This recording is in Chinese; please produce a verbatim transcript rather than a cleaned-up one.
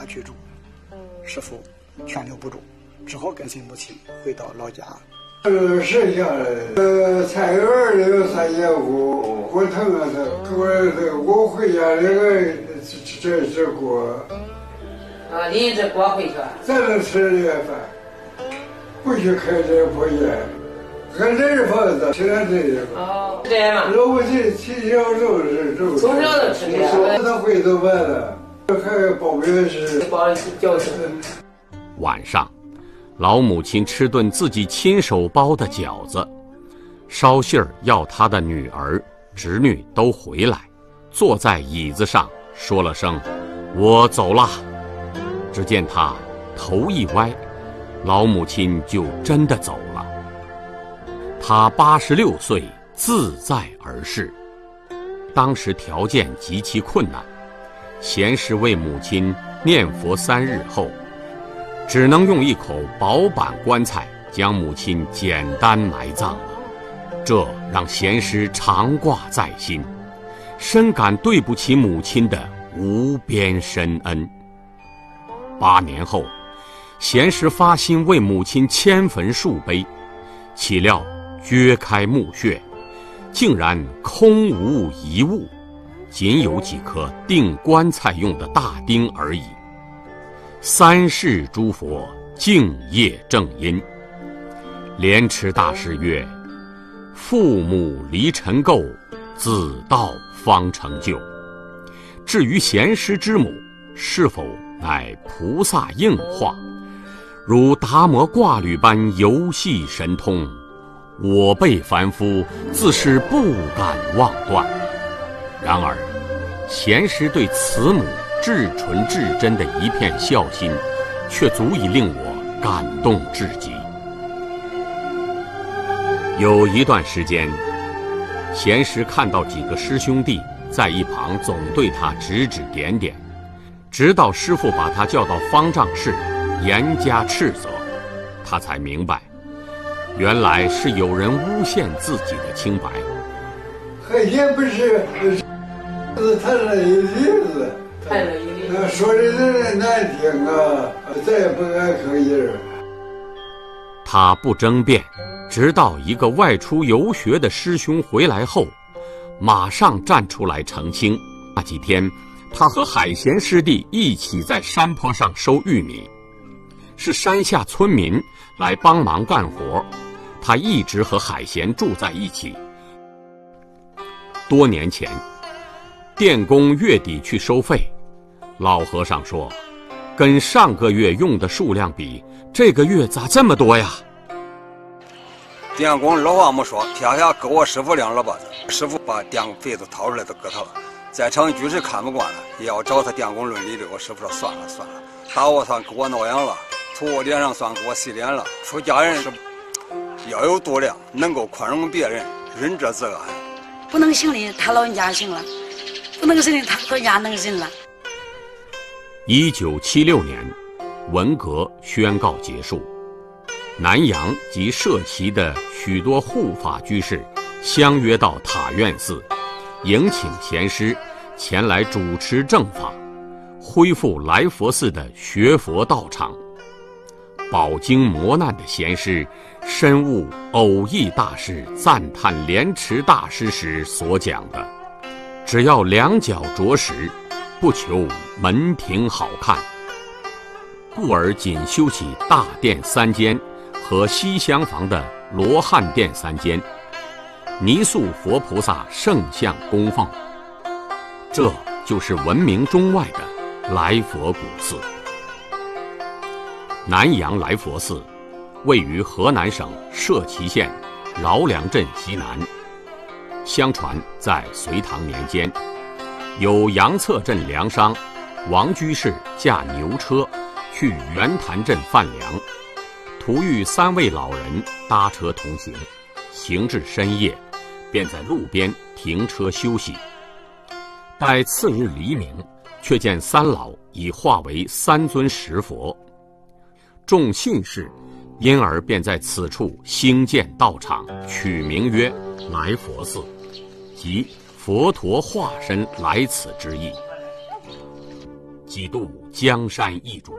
居住，师父劝留不住，只好跟随母亲回到老家。 呃，剩下来，呃，菜园里有三间屋，我疼啊疼，我这我回家那个这这这锅， 啊，拎着锅回去， 咱能吃这饭，不去开这破烟，俺这是房子，现在这个。 哦，这样嘛。 老母亲从小就是这么， 从小都吃这个。 他回头完了，还包面是包饺子。 晚上。老母亲吃顿自己亲手包的饺子，捎信儿要她的女儿、侄女都回来，坐在椅子上说了声“我走了”。只见她头一歪，老母亲就真的走了。她八十六岁，自在而逝。当时条件极其困难，贤师为母亲念佛三日后，只能用一口薄板棺材将母亲简单埋葬了，这让贤师常挂在心，深感对不起母亲的无边深恩。八年后，贤师发心为母亲迁坟树碑，岂料掘开墓穴，竟然空无一物，仅有几颗钉棺材用的大钉而已。三世诸佛敬业正因，莲池大师曰：“父母离尘垢，子道方成就。”至于贤师之母是否乃菩萨应化，如达摩挂履般游戏神通，我辈凡夫自是不敢妄断。然而，贤师对慈母至纯至真的一片孝心，却足以令我感动至极。有一段时间，贤师看到几个师兄弟在一旁总对他指指点点，直到师父把他叫到方丈室，严加斥责，他才明白，原来是有人诬陷自己的清白。 海鲜不是，是他的意思。那说的人难听啊，再也不敢吭音。 他不争辩，直到一个外出游学的师兄回来后，马上站出来澄清。那几天，他和海贤师弟一起在山坡上收玉米，是山下村民来帮忙干活，他一直和海贤住在一起。多年前，电工月底去收费，老和尚说，跟上个月用的数量比，这个月咋这么多呀？ 电工二话没说，撇下给我师傅两耳巴子，师傅把电费子掏出来都给他了。在场居士看不惯了，也要找他电工论理的。我师傅说算了算了，打我算给我挠痒了，吐我脸上算给我洗脸了。出家人是要有度量，能够宽容别人，仁者自安。 不能行的他老人家行了，不能行的他老人家能忍了。 一九七六年，文革宣告结束，南阳及社旗的许多护法居士相约到塔院寺，迎请贤师前来主持正法，恢复来佛寺的学佛道场。饱经磨难的贤师深悟偶益大师赞叹莲池大师时所讲的，只要两脚着实，不求门庭好看，故而仅修起大殿三间和西厢房的罗汉殿三间，泥塑佛菩萨圣像供奉。这就是闻名中外的来佛古寺。南阳来佛寺位于河南省社旗县饶梁镇西南。相传在隋唐年间，有杨策镇粮商王居士驾牛车去圆潭镇贩粮，途遇三位老人搭车同行，行至深夜，便在路边停车休息。待次日黎明，却见三老已化为三尊石佛。众信士因而便在此处兴建道场，取名曰来佛寺，即佛陀化身来此之意。 几度江山易主。